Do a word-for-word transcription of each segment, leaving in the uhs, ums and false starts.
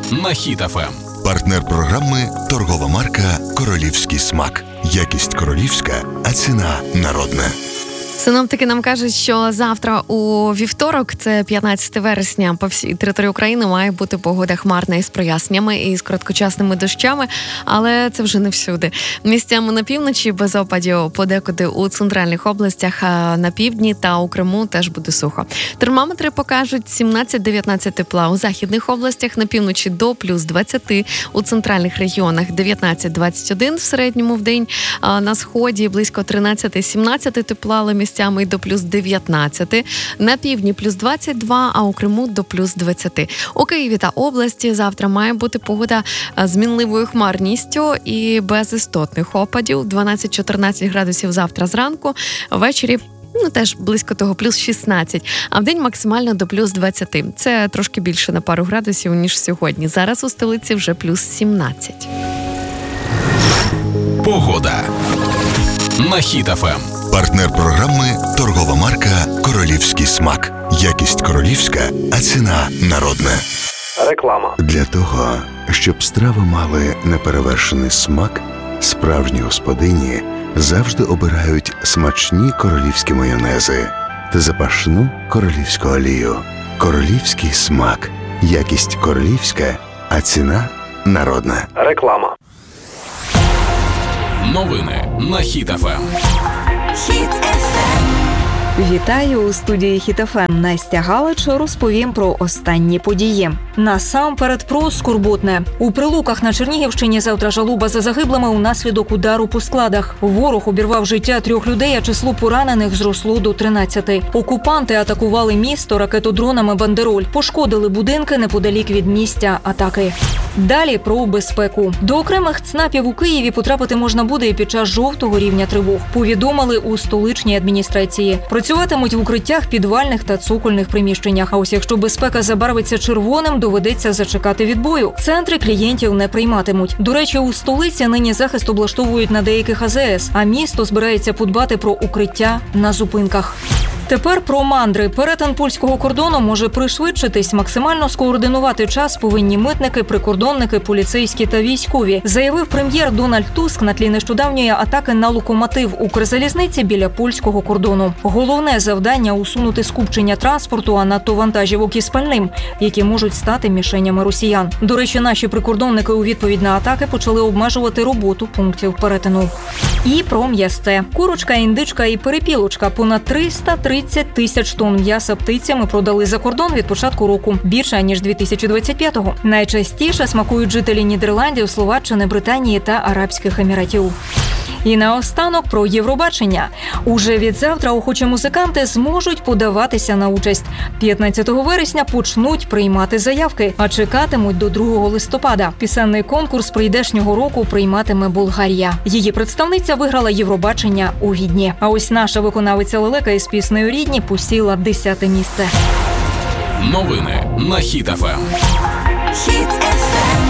на Хіт еф ем. Партнер програми – торгова марка «Королівський смак». Якість королівська, а ціна народна. Синоптики нам кажуть, що завтра у вівторок, це п'ятнадцяте вересня, по всій території України має бути погода хмарна із проясненнями і з короткочасними дощами, але це вже не всюди. Місцями на півночі без опадів, подекуди у центральних областях, а на півдні та у Криму теж буде сухо. Термометри покажуть сімнадцять-дев'ятнадцять тепла у західних областях, на півночі до плюс двадцять, у центральних регіонах дев'ятнадцять-двадцять один в середньому в день, а на сході близько тринадцять-сімнадцять тепла, але місцями до плюс дев'ятнадцять, на півдні плюс двадцять два, а у Криму до плюс двадцять. У Києві та області завтра має бути погода з мінливою хмарністю і без істотних опадів. дванадцять-чотирнадцять градусів завтра зранку, ввечері ну теж близько того, плюс шістнадцять, а в день максимально до плюс двадцять. Це трошки більше на пару градусів, ніж сьогодні. Зараз у столиці вже плюс сімнадцять. Погода на Хіт еф ем. Партнер програми – торгова марка «Королівський смак». Якість королівська, а ціна народна. Реклама. Для того, щоб страви мали неперевершений смак, справжні господині завжди обирають смачні королівські майонези та запашну королівську олію. Королівський смак. Якість королівська, а ціна народна. Реклама. Новини на Хіт еф ем. Хіт еф ем. Вітаю у студії Хіт еф ем. Настя Галич розповім про останні події. Насамперед про скорботне. У Прилуках на Чернігівщині завтра жалоба за загиблими унаслідок удару по складах. Ворог обірвав життя трьох людей, а число поранених зросло до тринадцяти. Окупанти атакували місто ракетодронами «Бандероль». Пошкодили будинки неподалік від місця атаки. Далі про безпеку. До окремих ЦНАПів у Києві потрапити можна буде і під час жовтого рівня тривог. Повідомили у столичній адміністрації. Працюватимуть в укриттях, підвальних та цокольних приміщеннях. А ось якщо безпека забарвиться червоним, доведеться зачекати відбою. Центри клієнтів не прийматимуть. До речі, у столиці нині захист облаштовують на деяких а зе ес, а місто збирається подбати про укриття на зупинках. Тепер про мандри. Перетин польського кордону може пришвидшитись. Максимально скоординувати час повинні митники, прикордонники, поліцейські та військові, заявив прем'єр Дональд Туск на тлі нещодавньої атаки на локомотив Укрзалізниці біля польського кордону. Головне завдання – усунути скупчення транспорту, а надто вантажівок із пальним, які можуть стати мішенями росіян. До речі, наші прикордонники у відповідь на атаки почали обмежувати роботу пунктів перетину. І про м'ясце. Курочка, індичка і перепілочка. Понад триста тридцять тисяч тонн м'яса птиці ми продали за кордон від початку року. Більше, ніж дві тисячі двадцять п'ятого. Найчастіше смакують жителі Нідерландів, Словаччини, Британії та Арабських Еміратів. І наостанок про Євробачення. Уже від завтра охочі музиканти зможуть подаватися на участь. п'ятнадцятого вересня почнуть приймати заявки, а чекатимуть до другого листопада. Пісенний конкурс прийдешнього року прийматиме Болгарія. Її представниця виграла Євробачення у Відні. А ось наша виконавиця лелека із піснею «Рідні» посіла десяте місце. Новини на Хіт еф ем. Хіт еф ем.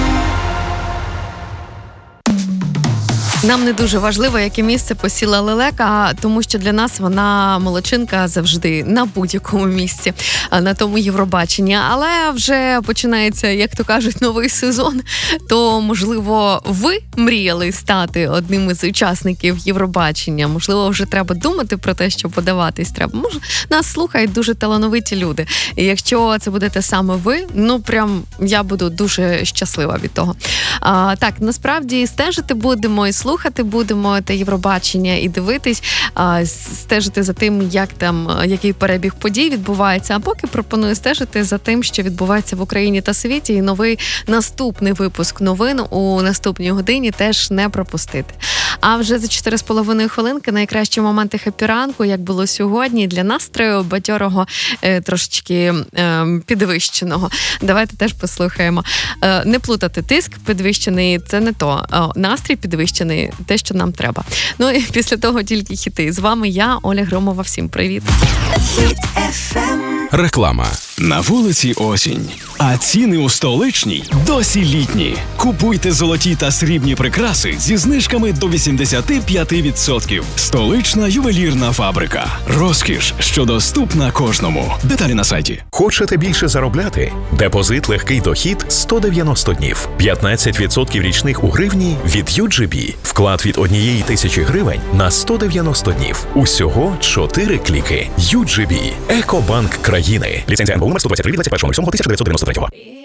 Нам не дуже важливо, яке місце посіла лелека, тому що для нас вона молодчинка завжди на будь-якому місці на тому Євробаченні. Але вже починається, як то кажуть, новий сезон, то, можливо, ви мріяли стати одним із учасників Євробачення. Можливо, вже треба думати про те, що подаватись треба. Може, нас слухають дуже талановиті люди. І якщо це будете саме ви, ну, прям я буду дуже щаслива від того. А, так, насправді, стежити будемо і слухати будемо те Євробачення і дивитись, а, стежити за тим, як там, який перебіг подій відбувається, а поки пропоную стежити за тим, що відбувається в Україні та світі, і новий наступний випуск новин у наступній годині теж не пропустити. А вже за чотири з половиною хвилинки найкращі моменти хеппі-ранку, як було сьогодні, для настрою бадьорого, е, трошечки е, підвищеного. Давайте теж послухаємо. Е, не плутати тиск підвищений – це не то. Е, настрій підвищений – те, що нам треба. Ну і після того тільки хіти. З вами я, Оля Громова. Всім привіт. Реклама. На вулиці осінь, а ціни у столичній досі літні. Купуйте золоті та срібні прикраси зі знижками до вісімдесят п'ять відсотків. Столична ювелірна фабрика. Розкіш, що доступна кожному. Деталі на сайті. Хочете більше заробляти? Депозит легкий дохід сто дев'яносто днів. п'ятнадцять відсотків річних у гривні від ю джі бі. Вклад від однієї тисячі гривень на сто дев'яносто днів. Усього чотири кліки. ю джі бі. Екобанк країни. Ліцензія ен бе у номер сто двадцять три від двадцять першого лютого тисяча дев'ятсот дев'яносто третього.